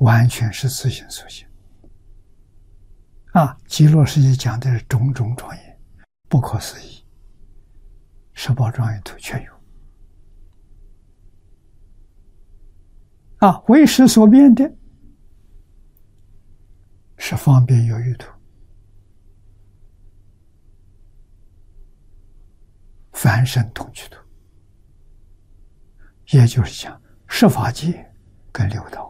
完全是自性所现。极乐世界讲的是种种庄严，不可思议，十宝庄严图全有。为识所变的是方便有余图，凡圣同居图，也就是讲十法界跟六道。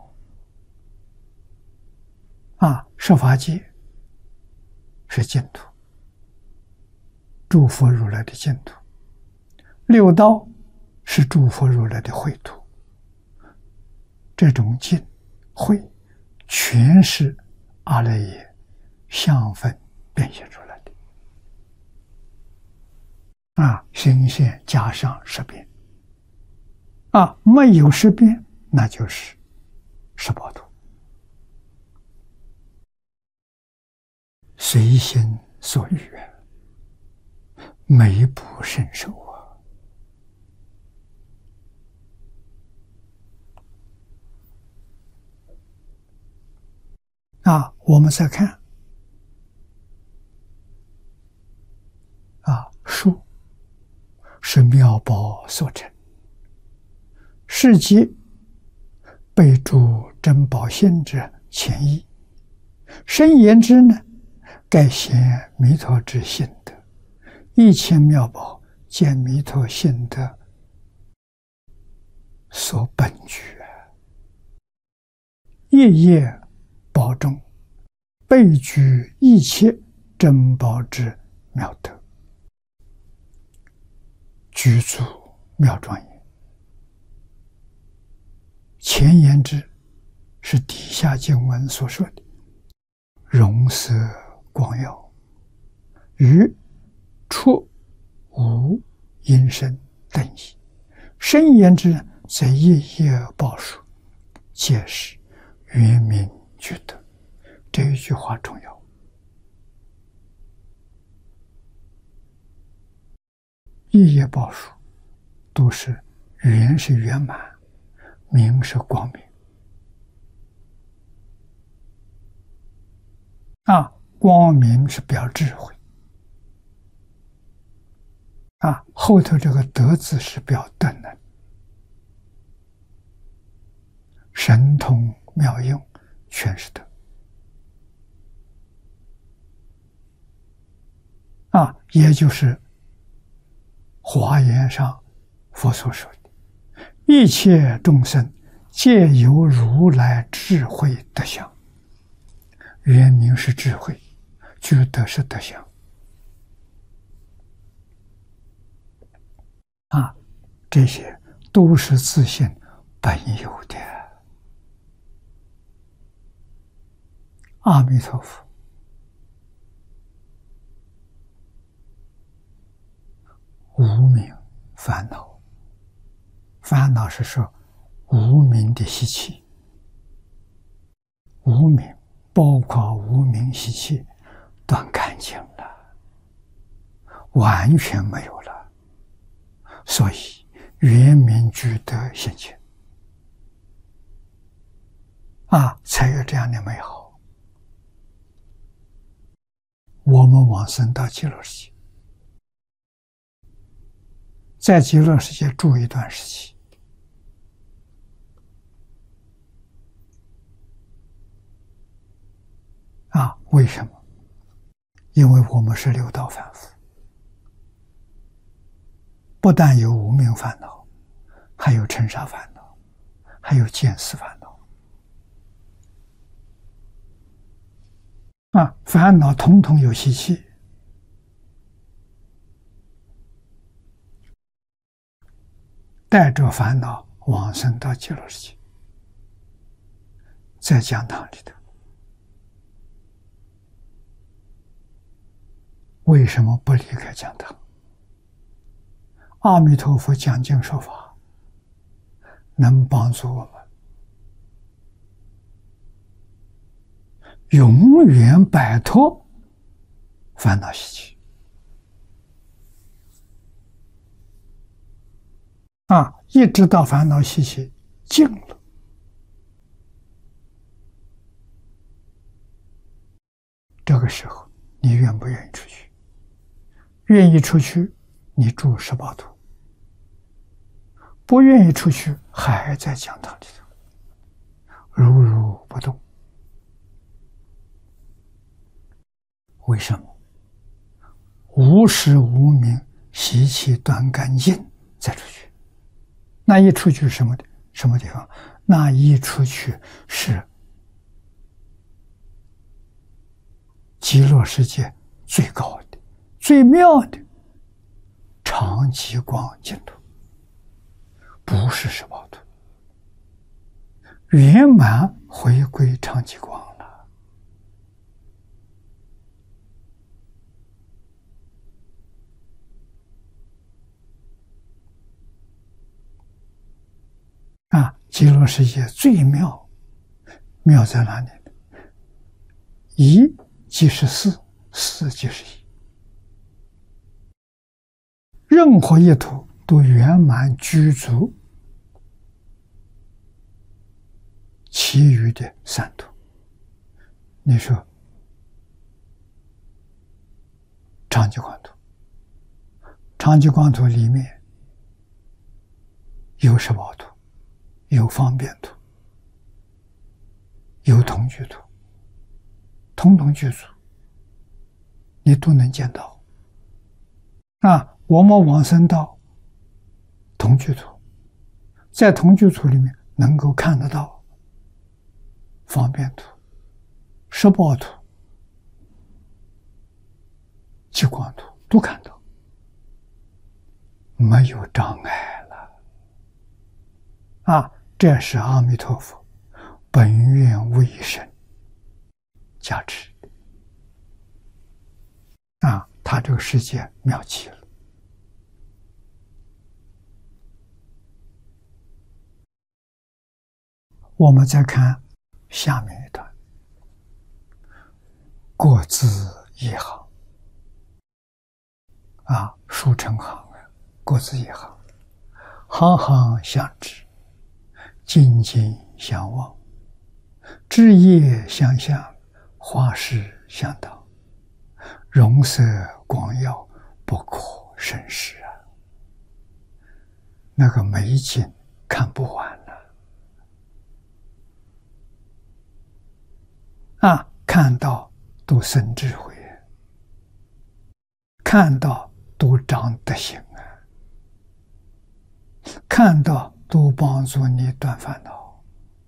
十法界是净土，诸佛如来的净土；六道是诸佛如来的秽土。这种净秽全是阿赖耶相分变现出来的。心现加上识变。没有识变，那就是十宝图，随心所欲，每步伸手我们再看树是妙宝所成，是即备诸珍宝性之前意。深言之呢，盖显弥陀之性德，一切妙宝见弥陀性德所本具，夜夜宝中备具一切珍宝之妙德，具足妙庄严。前言之是底下经文所说的容色光耀，与出无音声等义。深言之则夜夜报数，皆是圆明具德。这一句话重要。夜夜报数都是圆是圆满，明是光明。光明是表智慧。后头这个德字是表德能，神通妙用全是德。也就是华严上佛所说的一切众生皆有如来智慧德相。圆明是智慧，具德是德相。这些都是自性本有的。阿弥陀佛无明烦恼，烦恼是说无明的习气，无明包括无明习气断干净了，完全没有了，所以圆明具德现前，才有这样的美好。我们往生到极乐世界，在极乐世界住一段时期，为什么？因为我们是六道凡夫，不但有无明烦恼，还有尘沙烦恼，还有见思烦恼。烦恼统统有习气，带着烦恼往生到极乐世界，在讲堂里头，为什么不离开讲堂？阿弥陀佛讲经说法，能帮助我们永远摆脱烦恼习气。一直到烦恼习气尽了， 个时候你愿不愿意出去？愿意出去，你住18土；不愿意出去，还在讲堂里头，如如不动。为什么？无时无明，习气断干净，再出去。那一出去是什么地方？那一出去是极乐世界最高的、最妙的常寂光净土，不是18土，圆满回归常寂光了。极乐世界最妙，妙在哪里？一即是四，四即是一，任何一土都圆满具足其余的3土。你说常寂光土，常寂光土里面有18土，有方便土，有同居土，统统具足，你都能见到。我们往生到同居土，在同居土里面能够看得到方便土、18土、极光土，都看到，没有障碍了。这是阿弥陀佛本愿为身加持他这个世界妙极了。我们再看下面一段，各自一行书成行各自一行，行行相知，静静相望，枝叶相向，花事相当，容色光耀，不可胜视那个美景看不完看到都生智慧，看到都长德行看到都帮助你断烦恼，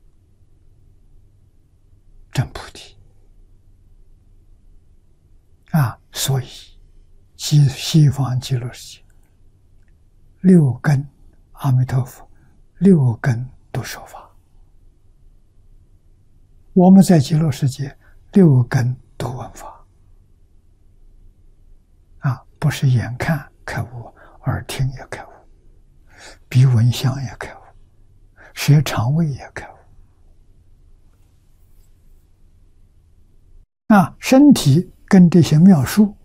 证菩提所以西方极乐世界6根阿弥陀佛6根都说法，我们在极乐世界6根都闻法不是眼看开悟，耳听也开悟，鼻闻香也开悟，舌肠胃也开悟身体跟这些妙术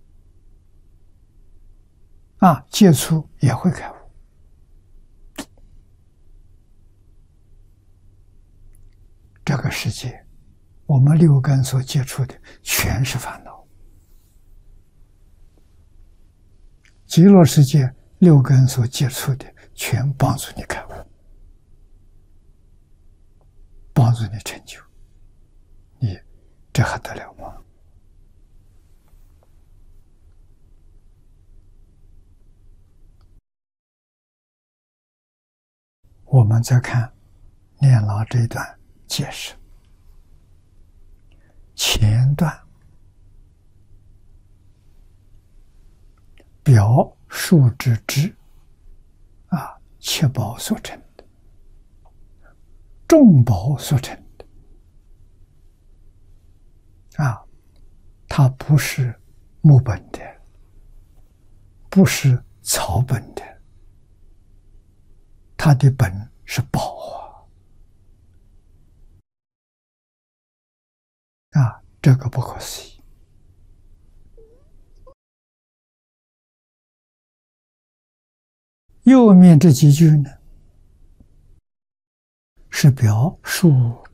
接触也会开悟。这个世界我们6根所接触的全是烦恼，极乐世界6根所接触的全帮助你开悟，帮助你成就，你这还得了吗？我们再看念老这一段解释，前段表数之知七宝所成的，众宝所成的它不是木本的，不是草本的，它的本是宝这个不可思议。右面这几句呢，是表述